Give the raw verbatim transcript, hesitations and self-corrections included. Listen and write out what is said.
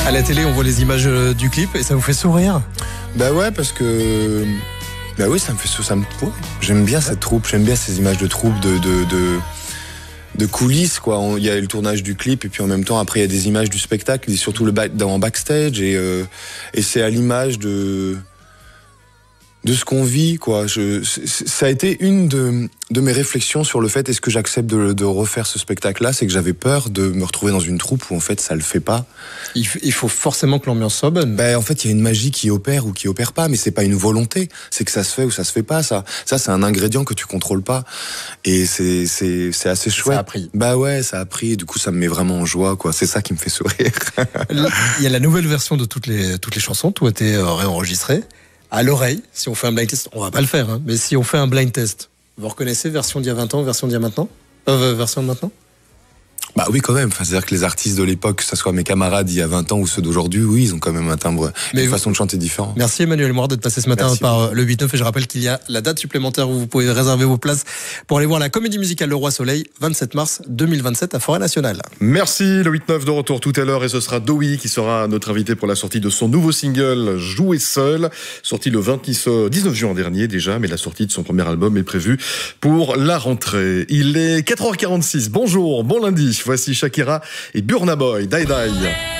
À la télé, on voit les images du clip et ça vous fait sourire? Bah ouais, parce que... Bah oui, ça me fait... Ça me... Ouais. J'aime bien cette troupe, j'aime bien ces images de troupe, de... de, de... de coulisses, quoi. Il y a le tournage du clip et puis en même temps après il y a des images du spectacle et surtout le back, dans backstage et euh, et c'est à l'image de de ce qu'on vit, quoi. Je, ça a été une de de mes réflexions sur le fait est-ce que j'accepte de, de refaire ce spectacle-là, c'est que j'avais peur de me retrouver dans une troupe où en fait ça le fait pas. Il, il faut forcément que l'ambiance soit bonne. Ben en fait il y a une magie qui opère ou qui opère pas, mais c'est pas une volonté, c'est que ça se fait ou ça se fait pas. Ça, ça c'est un ingrédient que tu contrôles pas et c'est c'est c'est assez chouette. Ça a pris. Bah ouais, ça a pris. Et du coup ça me met vraiment en joie, quoi. C'est ça qui me fait sourire. Il y a la nouvelle version de toutes les toutes les chansons, tout a été réenregistré. À l'oreille, si on fait un blind test, on va pas le faire, hein, mais si on fait un blind test, vous reconnaissez version d'il y a vingt ans, version d'il y a maintenant, euh, version de maintenant? Bah oui, quand même. Enfin, c'est-à-dire que les artistes de l'époque, que ce soit mes camarades il y a vingt ans ou ceux d'aujourd'hui, oui, ils ont quand même un timbre, Mais une vous... façon de chanter différente. Merci Emmanuel Moir d'être passé ce matin Merci par beaucoup. le huit neuf et je rappelle qu'il y a la date supplémentaire où vous pouvez réserver vos places pour aller voir la comédie musicale Le Roi Soleil, vingt-sept mars deux mille vingt-sept à Forêt Nationale. Merci, le huit neuf de retour tout à l'heure et ce sera Dowie qui sera notre invité pour la sortie de son nouveau single Jouer seul, sorti le dix-neuf juin dernier déjà, mais la sortie de son premier album est prévue pour la rentrée. Il est quatre heures quarante-six, bonjour, bon lundi, voici Shakira et Burna Boy, Die Die.